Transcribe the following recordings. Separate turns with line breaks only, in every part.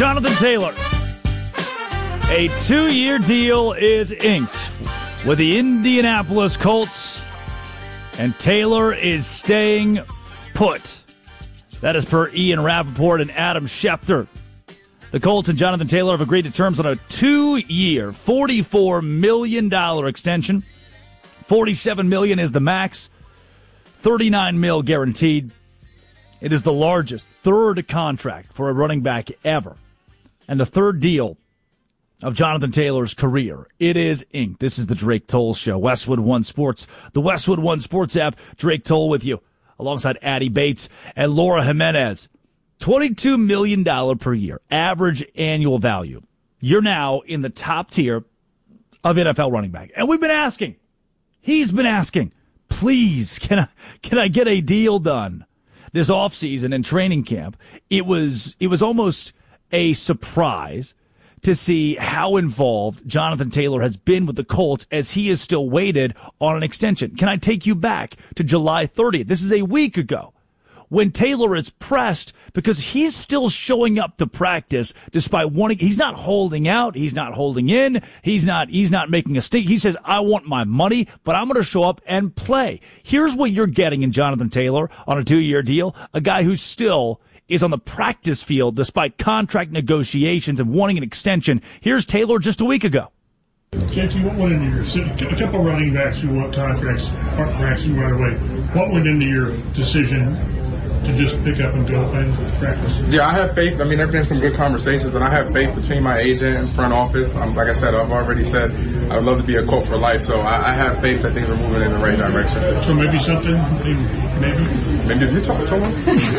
Jonathan Taylor. A 2-year deal is inked with the Indianapolis Colts, and Taylor is staying put. That is per Ian Rappaport and Adam Schefter. The Colts and Jonathan Taylor have agreed to terms on a 2-year, $44 million extension. $47 million is the max, $39 million guaranteed. It is the largest third contract for a running back ever, and the third deal of Jonathan Taylor's career. It is inked. This is the Drake Toll Show. Westwood One Sports, the Westwood One Sports app. Drake Toll with you, alongside Addie Bates and Laura Jimenez. $22 million per year, average annual value. You're now in the top tier of NFL running back. And we've been asking, he's been asking, please, can I get a deal done this offseason in training camp? It was almost a surprise to see how involved Jonathan Taylor has been with the Colts as he is still waited on an extension. Can I take you back to July 30th? This is a week ago when Taylor is pressed because he's still showing up to practice despite wanting. He's not holding out. He's not holding in. He's not making a stink. He says, I want my money, but I'm going to show up and play. Here's what you're getting in Jonathan Taylor on a 2-year deal. A guy who still is on the practice field despite contract negotiations and wanting an extension. Here's Taylor just a week ago.
JT, what went into your, a couple running backs who want contracts right away, what went into your decision to just pick up and go and practice?
Yeah, I have faith. I mean, there have been some good conversations, and I have faith between my agent and front office. Like I said, I've already said I would love to be a Colt for life, so I have faith that things are moving in the right direction.
So maybe something,
maybe you talk to someone.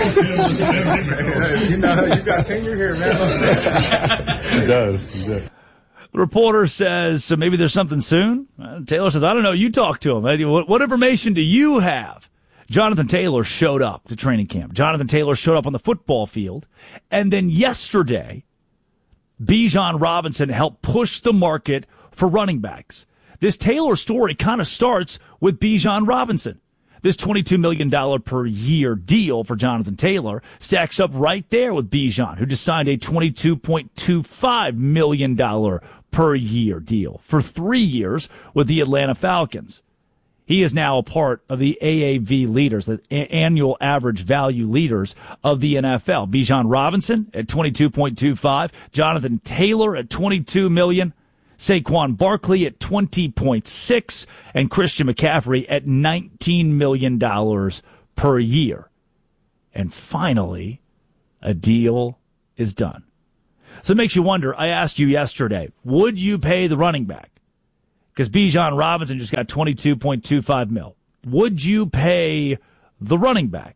You know, you got tenure here, man.
He does.
The reporter says, so maybe there's something soon? Taylor says, I don't know. You talk to him. What information do you have? Jonathan Taylor showed up to training camp. Jonathan Taylor showed up on the football field. And then yesterday, Bijan Robinson helped push the market for running backs. This Taylor story kind of starts with Bijan Robinson. This $22 million per year deal for Jonathan Taylor stacks up right there with Bijan, who just signed a $22.25 million per year deal for 3 years with the Atlanta Falcons. He is now a part of the AAV leaders, the annual average value leaders of the NFL. Bijan Robinson at 22.25, Jonathan Taylor at $22 million, Saquon Barkley at 20.6, and Christian McCaffrey at $19 million per year. And finally, a deal is done. So it makes you wonder, I asked you yesterday, would you pay the running back? Because Bijan Robinson just got $22.25 million. Would you pay the running back?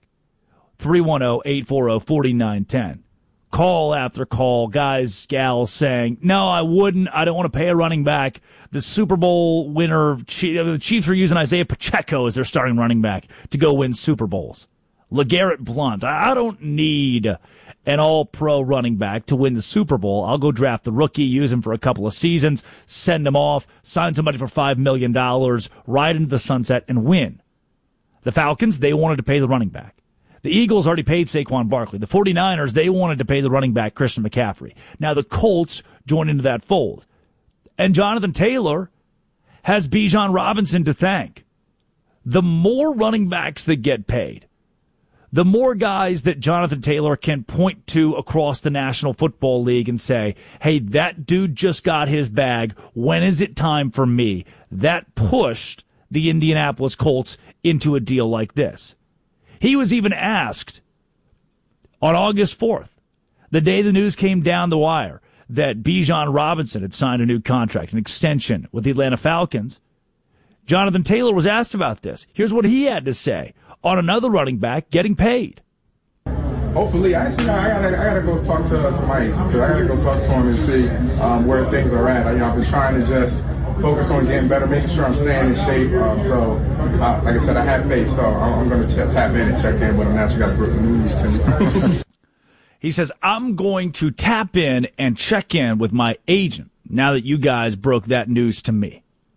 310-840-4910. Call after call, guys, gals saying, no, I wouldn't. I don't want to pay a running back. The Super Bowl winner, the Chiefs are using Isaiah Pacheco as their starting running back to go win Super Bowls. LeGarrette Blount. I don't need an all-pro running back to win the Super Bowl. I'll go draft the rookie, use him for a couple of seasons, send him off, sign somebody for $5 million, ride into the sunset, and win. The Falcons, they wanted to pay the running back. The Eagles already paid Saquon Barkley. The 49ers, they wanted to pay the running back Christian McCaffrey. Now the Colts join into that fold. And Jonathan Taylor has Bijan Robinson to thank. The more running backs that get paid, the more guys that Jonathan Taylor can point to across the National Football League and say, hey, that dude just got his bag. When is it time for me? That pushed the Indianapolis Colts into a deal like this. He was even asked on August 4th, the day the news came down the wire, that Bijan Robinson had signed a new contract, an extension with the Atlanta Falcons. Jonathan Taylor was asked about this. Here's what he had to say on another running back getting paid.
Hopefully, actually, I gotta go talk to my agent. So I gotta go talk to him and see where things are at. I've been trying to just focus on getting better, making sure I'm staying in shape. Like I said, I have faith, so I'm going to tap in and check in with him now. You got to break the news to me.
He says, I'm going to tap in and check in with my agent now that you guys broke that news to me.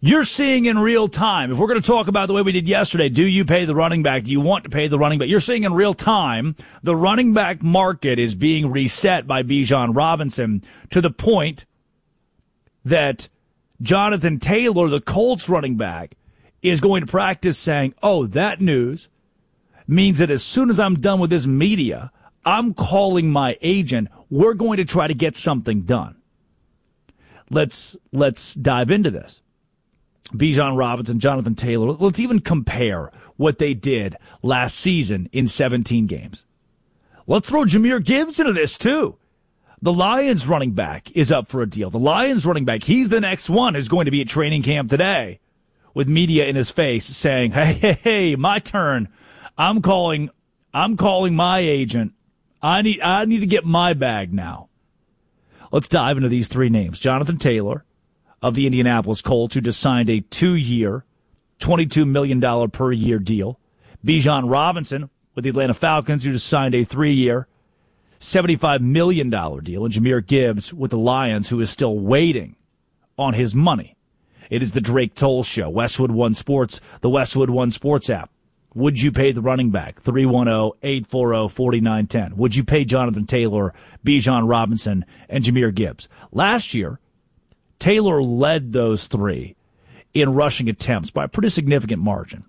You're seeing in real time, if we're going to talk about the way we did yesterday, do you pay the running back? Do you want to pay the running back? You're seeing in real time, the running back market is being reset by Bijan Robinson to the point that Jonathan Taylor, the Colts running back, is going to practice saying, oh, that news means that as soon as I'm done with this media, I'm calling my agent. We're going to try to get something done. Let's dive into this. Bijan Robinson, Jonathan Taylor. Let's even compare what they did last season in 17 games. Let's throw Jahmyr Gibbs into this too. The Lions running back is up for a deal. The Lions running back, he's the next one who's going to be at training camp today with media in his face saying, hey, my turn. I'm calling my agent. I need to get my bag now. Let's dive into these three names. Jonathan Taylor of the Indianapolis Colts, who just signed a 2-year, $22 million per year deal. Bijan Robinson with the Atlanta Falcons, who just signed a 3-year, $75 million deal. And Jahmyr Gibbs with the Lions, who is still waiting on his money. It is the Drake Toll Show, Westwood One Sports, the Westwood One Sports app. Would you pay the running back? 310-840-4910. Would you pay Jonathan Taylor, Bijan Robinson, and Jahmyr Gibbs? Last year, Taylor led those three in rushing attempts by a pretty significant margin.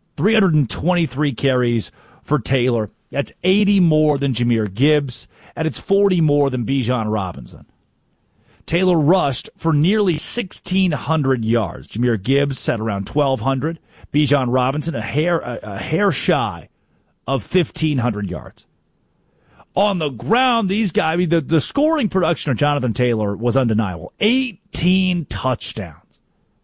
323 carries for Taylor. That's 80 more than Jahmyr Gibbs, and it's 40 more than Bijan Robinson. Taylor rushed for nearly 1,600 yards. Jahmyr Gibbs sat around 1,200. Bijan Robinson a hair shy of 1,500 yards. On the ground, these guys, the scoring production of Jonathan Taylor was undeniable. 18 touchdowns.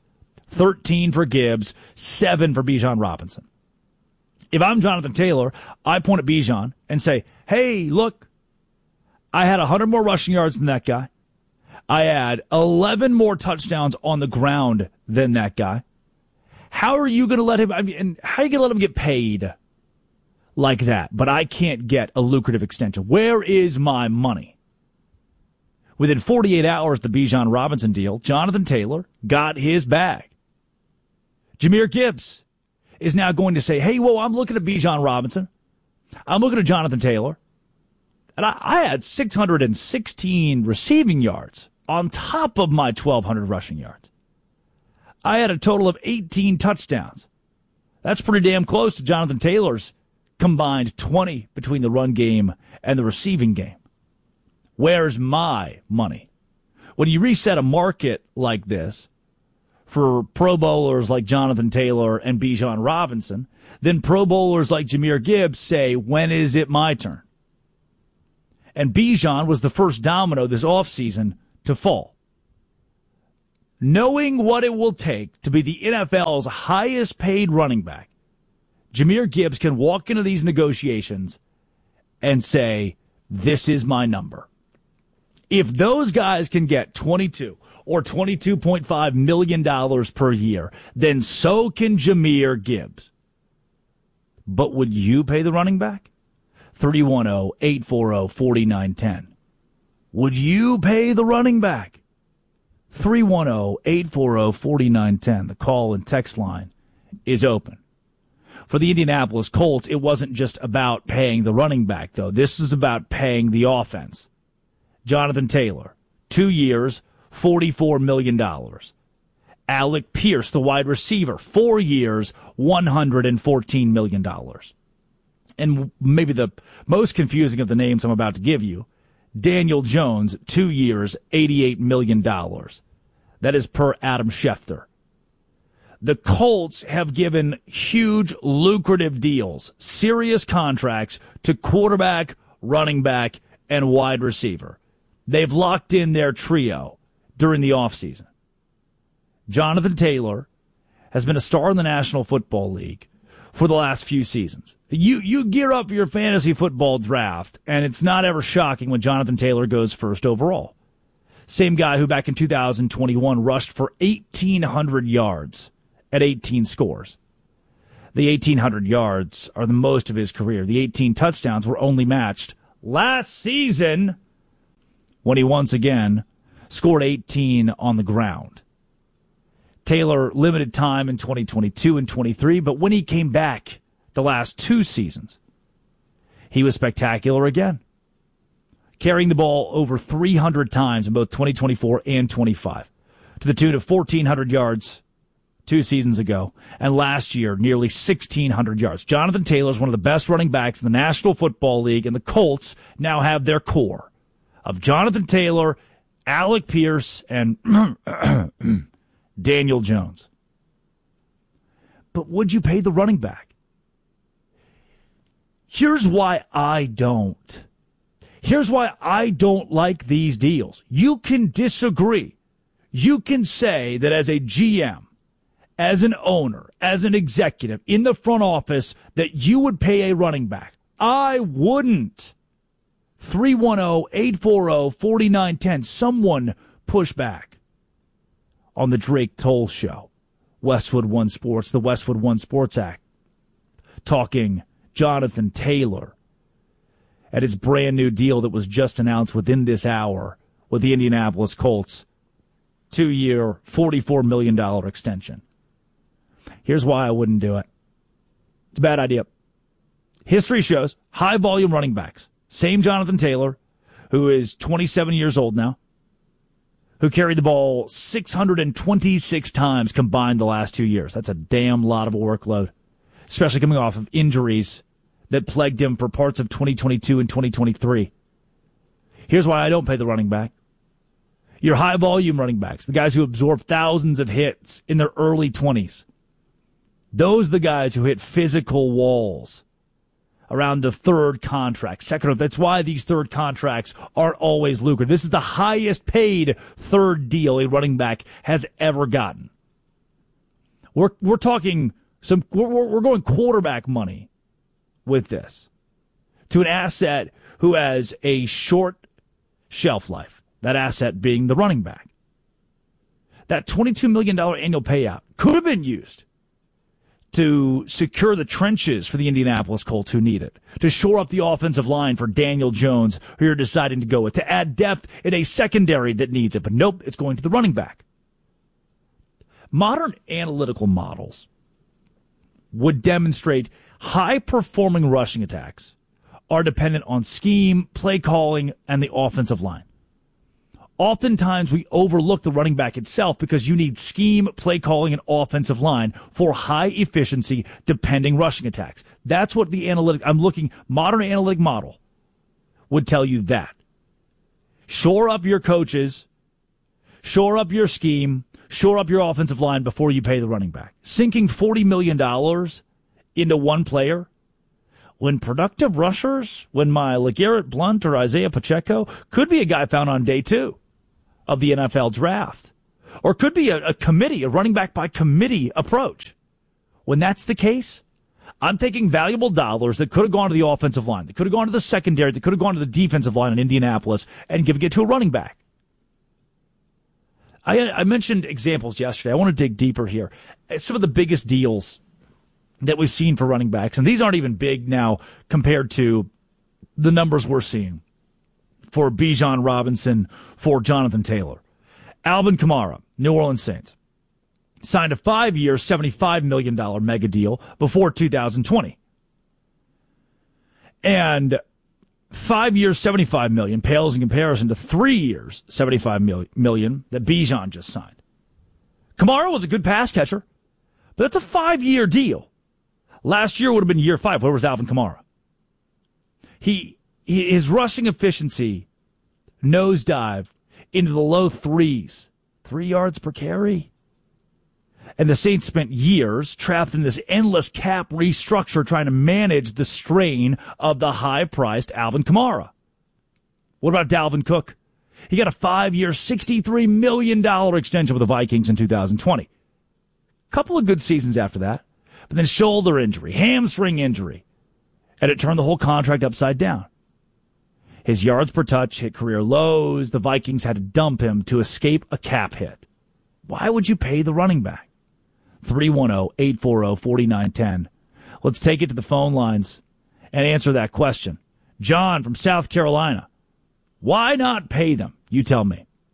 13 for Gibbs, 7 for Bijan Robinson. If I'm Jonathan Taylor, I point at Bijan and say, hey, look, I had 100 more rushing yards than that guy. I had 11 more touchdowns on the ground than that guy. How are you going to let him, how are you going to let him get paid like that? But I can't get a lucrative extension. Where is my money? Within 48 hours, the Bijan Robinson deal, Jonathan Taylor got his bag. Jahmyr Gibbs is now going to say, hey, whoa, I'm looking at Bijan Robinson. I'm looking at Jonathan Taylor. And I had 616 receiving yards on top of my 1,200 rushing yards. I had a total of 18 touchdowns. That's pretty damn close to Jonathan Taylor's combined 20 between the run game and the receiving game. Where's my money? When you reset a market like this for Pro Bowlers like Jonathan Taylor and Bijan Robinson, then Pro Bowlers like Jahmyr Gibbs say, when is it my turn? And Bijan was the first domino this offseason to fall. Knowing what it will take to be the NFL's highest paid running back, Jahmyr Gibbs can walk into these negotiations and say, this is my number. If those guys can get $22 or $22.5 million per year, then so can Jahmyr Gibbs. But would you pay the running back? 310-840-4910. Would you pay the running back? 310-840-4910. The call and text line is open. For the Indianapolis Colts, it wasn't just about paying the running back, though. This is about paying the offense. Jonathan Taylor, 2 years, $44 million. Alec Pierce, the wide receiver, 4 years, $114 million. And maybe the most confusing of the names I'm about to give you, Daniel Jones, 2 years, $88 million. That is per Adam Schefter. The Colts have given huge, lucrative deals, serious contracts to quarterback, running back, and wide receiver. They've locked in their trio during the offseason. Jonathan Taylor has been a star in the National Football League for the last few seasons. You gear up for your fantasy football draft, and it's not ever shocking when Jonathan Taylor goes first overall. Same guy who back in 2021 rushed for 1,800 yards at 18 scores. The 1,800 yards are the most of his career. The 18 touchdowns were only matched last season when he once again scored 18 on the ground. Taylor limited time in 2022 and 23, but when he came back the last two seasons, he was spectacular again, carrying the ball over 300 times in both 2024 and 25, to the tune of 1,400 yards 2 seasons ago, and last year, nearly 1,600 yards. Jonathan Taylor is one of the best running backs in the National Football League, and the Colts now have their core of Jonathan Taylor, Alec Pierce, and Daniel Jones. But would you pay the running back? Here's why I don't. Here's why I don't like these deals. You can disagree. You can say that as a GM, as an owner, as an executive in the front office, that you would pay a running back. I wouldn't. 310-840-4910. Someone push back on the Drake Toll Show. Westwood One Sports, the Westwood One Sports Act. Talking Jonathan Taylor at his brand new deal that was just announced within this hour with the Indianapolis Colts. 2-year, $44 million extension. Here's why I wouldn't do it. It's a bad idea. History shows high-volume running backs. Same Jonathan Taylor, who is 27 years old now, who carried the ball 626 times combined the last 2 years. That's a damn lot of workload, especially coming off of injuries that plagued him for parts of 2022 and 2023. Here's why I don't pay the running back. Your high-volume running backs, the guys who absorb thousands of hits in their early 20s, those are the guys who hit physical walls around the third contract, second. That's why these third contracts aren't always lucrative. This is the highest paid third deal a running back has ever gotten. We're talking we're going quarterback money with this to an asset who has a short shelf life. That asset being the running back. That $22 million annual payout could have been used to secure the trenches for the Indianapolis Colts who need it, to shore up the offensive line for Daniel Jones, who you're deciding to go with, to add depth in a secondary that needs it. But nope, it's going to the running back. Modern analytical models would demonstrate high-performing rushing attacks are dependent on scheme, play calling, and the offensive line. Oftentimes, we overlook the running back itself because you need scheme, play calling, and offensive line for high-efficiency, depending rushing attacks. That's what the modern analytic model would tell you that. Shore up your coaches, shore up your scheme, shore up your offensive line before you pay the running back. Sinking $40 million into one player, when productive rushers, when my LeGarrette Blount or Isaiah Pacheco could be a guy found on day 2 of the NFL draft, or could be a committee, a running back by committee approach. When that's the case, I'm taking valuable dollars that could have gone to the offensive line, that could have gone to the secondary, that could have gone to the defensive line in Indianapolis, and giving it to a running back. I mentioned examples yesterday. I want to dig deeper here. Some of the biggest deals that we've seen for running backs, and these aren't even big now compared to the numbers we're seeing for Bijan Robinson, for Jonathan Taylor. Alvin Kamara, New Orleans Saints, signed a 5-year, $75 million mega deal before 2020. And 5 years, $75 million pales in comparison to 3 years, $75 million that Bijan just signed. Kamara was a good pass catcher, but that's a 5-year deal. Last year would have been year 5. Where was Alvin Kamara? His rushing efficiency nosedived into the low 3s. 3 yards per carry. And the Saints spent years trapped in this endless cap restructure trying to manage the strain of the high-priced Alvin Kamara. What about Dalvin Cook? He got a 5-year, $63 million extension with the Vikings in 2020. Couple of good seasons after that. But then shoulder injury, hamstring injury, and it turned the whole contract upside down. His yards per touch hit career lows. The Vikings had to dump him to escape a cap hit. Why would you pay the running back? 310-840-4910. Let's take it to the phone lines and answer that question. John from South Carolina. Why not pay them? You tell me.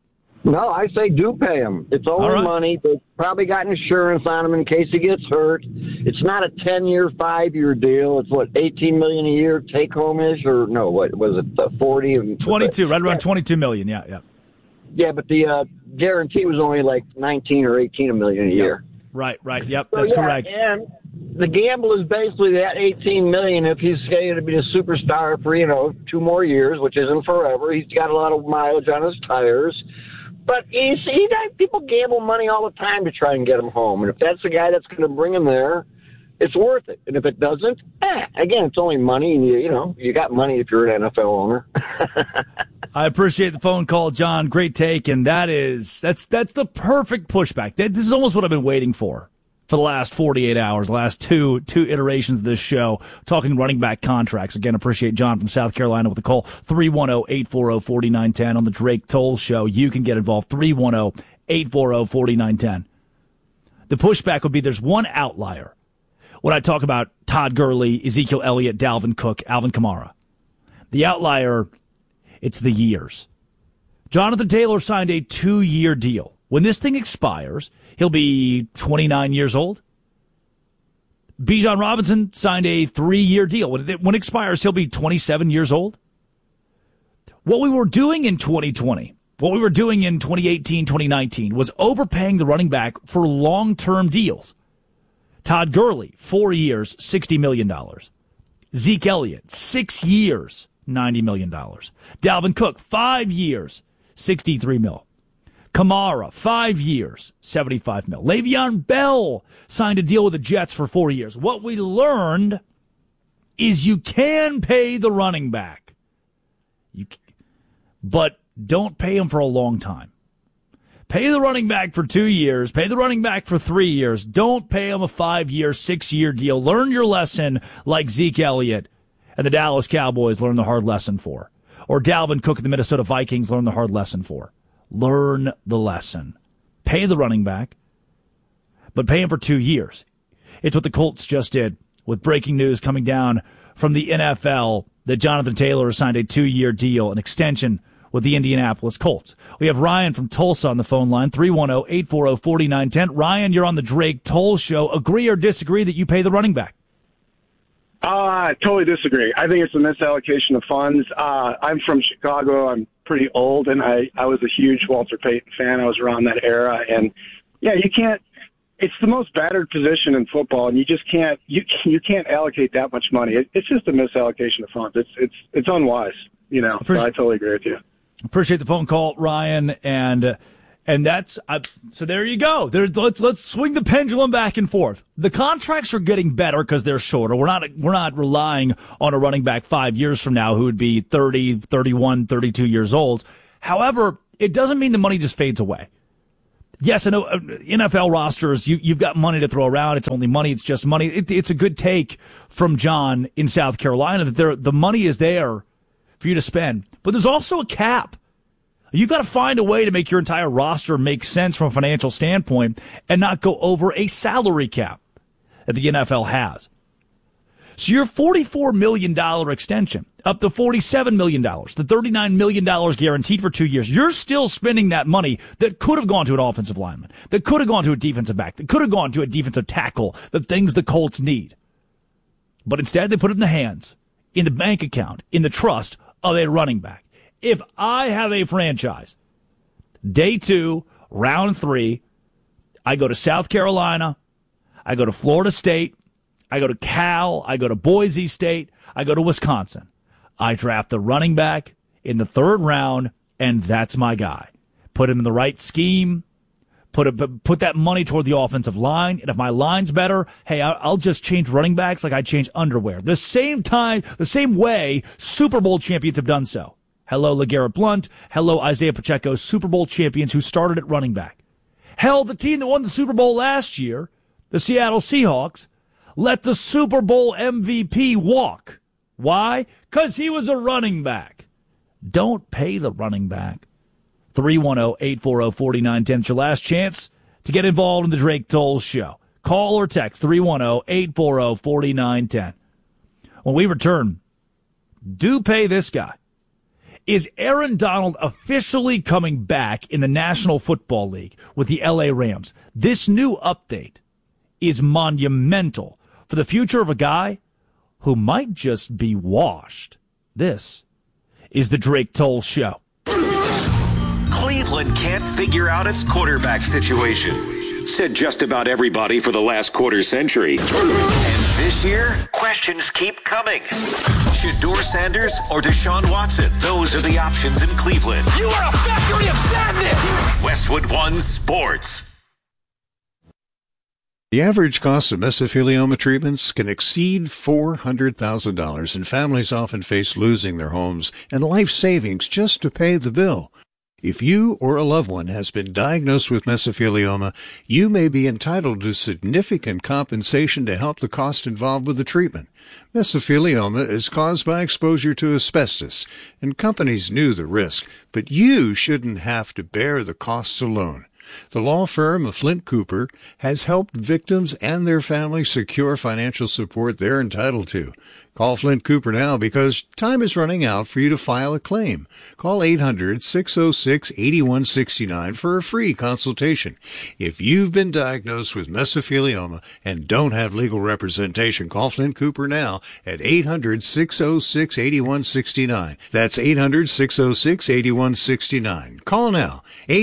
No, I say do pay him. It's only money. They've probably got insurance on him in case he gets hurt. It's not a 10-year, 5-year deal. It's what, $18 million a year take home ish, or no? What was it? 40?
22, right around $22 million. Yeah.
Yeah, but the guarantee was only like 19 or 18 million a year.
Right. Yep, that's correct.
And the gamble is basically that 18 million. If he's going to be a superstar for 2 more years, which isn't forever, he's got a lot of mileage on his tires. But you see, people gamble money all the time to try and get him home. And if that's the guy that's going to bring him there, it's worth it. And if it doesn't, again, it's only money. And you got money if you're an NFL owner.
I appreciate the phone call, John. Great take. And that's the perfect pushback. This is almost what I've been waiting for the last 48 hours, last two iterations of this show, talking running back contracts. Again, appreciate John from South Carolina with the call. 310-840-4910 on the Drake Toll Show. You can get involved. 310-840-4910. The pushback would be there's one outlier when I talk about Todd Gurley, Ezekiel Elliott, Dalvin Cook, Alvin Kamara. The outlier, it's the years. Jonathan Taylor signed a 2-year deal. When this thing expires, he'll be 29 years old. Bijan Robinson signed a 3-year deal. When it expires, he'll be 27 years old. What we were doing in 2020, what we were doing in 2018, 2019, was overpaying the running back for long-term deals. Todd Gurley, 4 years, $60 million. Zeke Elliott, 6 years, $90 million. Dalvin Cook, 5 years, $63 million. Kamara, 5 years, $75 million. Le'Veon Bell signed a deal with the Jets for 4 years. What we learned is you can pay the running back, but don't pay him for a long time. Pay the running back for 2 years. Pay the running back for 3 years. Don't pay him a 5-year, 6-year deal. Learn your lesson like Zeke Elliott and the Dallas Cowboys learned the hard lesson for. Or Dalvin Cook and the Minnesota Vikings learned the hard lesson for. Learn the lesson. Pay the running back, but pay him for 2 years. It's what the Colts just did with breaking news coming down from the NFL that Jonathan Taylor signed a 2-year deal, an extension with the Indianapolis Colts. We have Ryan from Tulsa on the phone line, 310-840-4910. Ryan, you're on the Drake Toll Show. Agree or disagree that you pay the running back?
I totally disagree. I think it's a misallocation of funds. I'm from Chicago. I'm pretty old, and I was a huge Walter Payton fan. I was around that era, and you can't. It's the most battered position in football, and you just can't. You can't allocate that much money. It's just a misallocation of funds. It's unwise. So I totally agree with you.
Appreciate the phone call, Ryan, and that's so. There you go. Let's swing the pendulum back and forth. The contracts are getting better because they're shorter. We're not relying on a running back 5 years from now who would be 30, 31, 32 years old. However, it doesn't mean the money just fades away. Yes, I know NFL rosters, you've got money to throw around. It's only money. It's just money. It's a good take from John in South Carolina that the money is there for you to spend. But there's also a cap. You've got to find a way to make your entire roster make sense from a financial standpoint and not go over a salary cap that the NFL has. So your $44 million extension, up to $47 million, the $39 million guaranteed for 2 years, you're still spending that money that could have gone to an offensive lineman, that could have gone to a defensive back, that could have gone to a defensive tackle, the things the Colts need. But instead they put it in the hands, in the bank account, in the trust of a running back. If I have a franchise, day 2, round 3, I go to South Carolina, I go to Florida State, I go to Cal, I go to Boise State, I go to Wisconsin. I draft the running back in the 3rd round, and that's my guy. Put him in the right scheme, put that money toward the offensive line, and if my line's better, hey, I'll just change running backs like I change underwear. The same way Super Bowl champions have done so. Hello, LeGarrette Blount. Hello, Isaiah Pacheco, Super Bowl champions who started at running back. Hell, the team that won the Super Bowl last year, the Seattle Seahawks, let the Super Bowl MVP walk. Why? Because he was a running back. Don't pay the running back. 310-840-4910. It's your last chance to get involved in the Drake Toll Show. Call or text 310-840-4910. When we return, do pay this guy. Is Aaron Donald officially coming back in the National Football League with the LA Rams? This new update is monumental for the future of a guy who might just be washed. This is the Drake Toll Show.
Cleveland can't figure out its quarterback situation, said just about everybody for the last quarter century. And this year, questions keep coming. Shedeur Sanders or Deshaun Watson? Those are the options in Cleveland.
You are a factory of sadness!
Westwood One Sports.
The average cost of mesothelioma treatments can exceed $400,000, and families often face losing their homes and life savings just to pay the bill. If you or a loved one has been diagnosed with mesothelioma, you may be entitled to significant compensation to help the cost involved with the treatment. Mesothelioma is caused by exposure to asbestos, and companies knew the risk, but you shouldn't have to bear the costs alone. The law firm of Flint Cooper has helped victims and their families secure financial support they're entitled to. Call Flint Cooper now because time is running out for you to file a claim. Call 800-606-8169 for a free consultation. If you've been diagnosed with mesothelioma and don't have legal representation, call Flint Cooper now at 800-606-8169. That's 800-606-8169. Call now,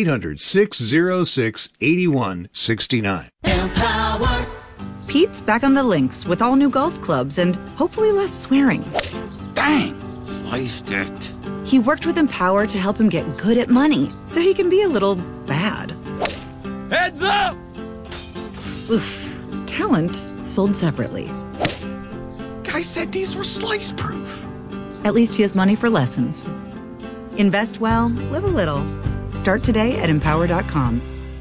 800-606-8169.
Empower. Pete's back on the links with all new golf clubs and hopefully less swearing.
Dang! Sliced it.
He worked with Empower to help him get good at money so he can be a little bad.
Heads up!
Oof. Talent sold separately.
Guy said these were slice-proof.
At least he has money for lessons. Invest well, live a little. Start today at Empower.com.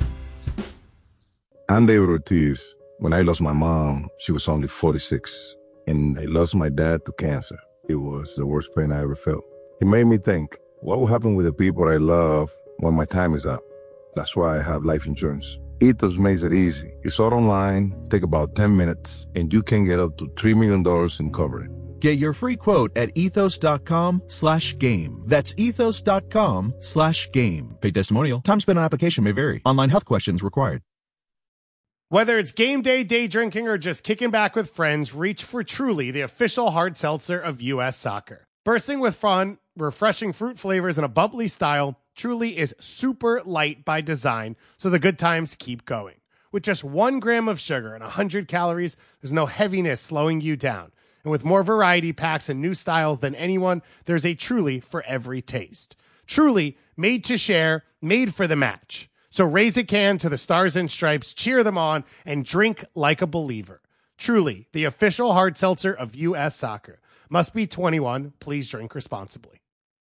I'm David Ortiz. When I lost my mom, she was only 46, and I lost my dad to cancer. It was the worst pain I ever felt. It made me think, what will happen with the people I love when my time is up? That's why I have life insurance. Ethos makes it easy. It's all online, take about 10 minutes, and you can get up to $3 million in coverage.
Get your free quote at ethos.com/game. That's ethos.com/game. Paid testimonial. Time spent on application may vary. Online health questions required.
Whether it's game day, day drinking, or just kicking back with friends, reach for Truly, the official hard seltzer of U.S. Soccer. Bursting with fun, refreshing fruit flavors, and a bubbly style, Truly is super light by design, so the good times keep going. With just 1 gram of sugar and 100 calories, there's no heaviness slowing you down. And with more variety packs and new styles than anyone, there's a Truly for every taste. Truly, made to share, made for the match. So raise a can to the Stars and Stripes, cheer them on, and drink like a believer. Truly, the official hard seltzer of U.S. Soccer. Must be 21. Please drink responsibly.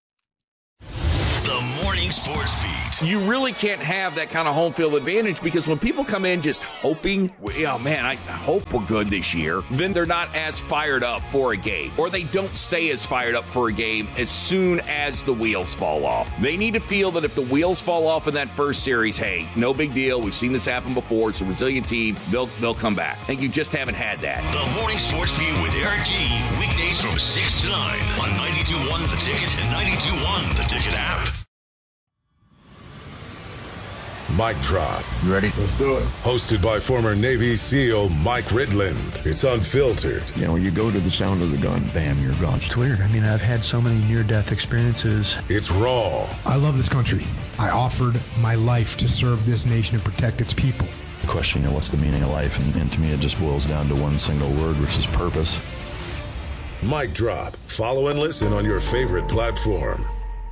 The Morning Sports Beat.
You really can't have that kind of home field advantage because when people come in just hoping, oh man, I hope we're good this year, then they're not as fired up for a game, or they don't stay as fired up for a game as soon as the wheels fall off. They need to feel that if the wheels fall off in that first series, hey, no big deal. We've seen this happen before. It's a resilient team. They'll come back. And you just haven't had that.
The Morning Sports Beat with Eric G. Weekdays from 6 to 9 on 92.1 The Ticket and 92.1 The Ticket app.
Mic Drop.
You ready?
Let's do it. Hosted by former Navy SEAL Mike Ridland. It's unfiltered.
You know, when you go to the sound of the gun, bam, you're gone.
It's weird. I mean, I've had so many near-death experiences.
It's raw.
I love this country. I offered my life to serve this nation and protect its people.
The question, what's the meaning of life? And to me, it just boils down to one single word, which is purpose.
Mic Drop. Follow and listen on your favorite platform.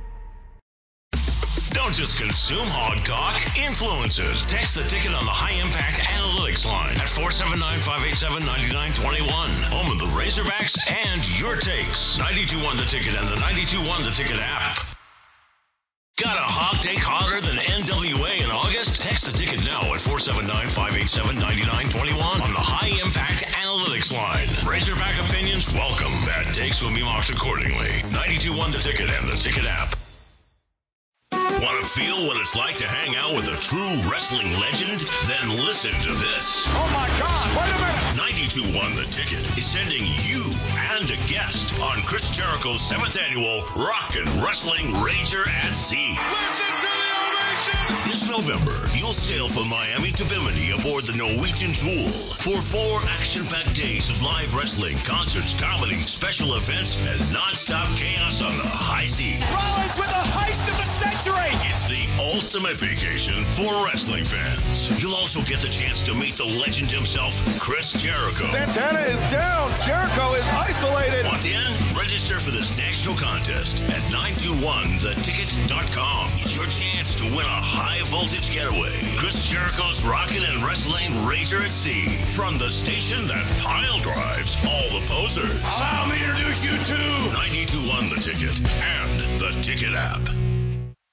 Don't just consume Hogcock, influence it. Text the ticket on the High Impact Analytics line at 479-587-9921. Home of the Razorbacks and your takes. 92.1 The Ticket and the 92.1 The Ticket app. Got a hog take hotter than NWA in August? Text the ticket now at 479-587-9921 on the High Impact Analytics line. Razorback opinions welcome. Bad takes will be marked accordingly. 92.1 The Ticket and the Ticket app. Want to feel what it's like to hang out with a true wrestling legend? Then listen to this.
Oh my God, wait a minute.
92.1 The Ticket is sending you and a guest on Chris Jericho's 7th annual Rock and Wrestling Rager at Sea.
Listen to the ovation!
This November, you'll sail from Miami to Bimini aboard the Norwegian Jewel for 4 action-packed days of live wrestling, concerts, comedy, special events, and non-stop chaos on the high seas.
Rollins with the heist of the century!
It's the ultimate vacation for wrestling fans. You'll also get the chance to meet the legend himself, Chris Jericho.
Santana is down. Jericho is isolated.
Want in? Register for this national contest at 921theticket.com. It's your chance to win a high-voltage getaway. Chris Jericho's Rockin' and Wrestling Rager at Sea. From the station that pile drives all the posers.
Allow me to introduce you to
92.1 The Ticket and the Ticket app.